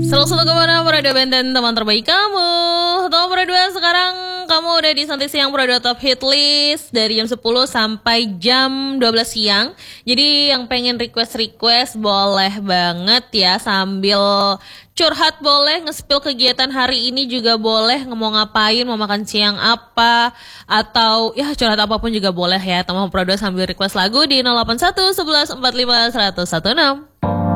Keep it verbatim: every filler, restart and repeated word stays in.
Selalu selalu kemana Radio Benten, teman terbaik kamu. Teman Pro dua, sekarang kamu udah di Santai Siang Pro dua Top Hit List dari jam sepuluh sampai jam dua belas siang. Jadi yang pengen request-request boleh banget ya, sambil curhat boleh, nge-spill kegiatan hari ini juga boleh, mau ngapain, mau makan siang apa, atau ya curhat apapun juga boleh ya. Teman Pro dua sambil request lagu di nol delapan satu sebelas empat lima seratus enam belas.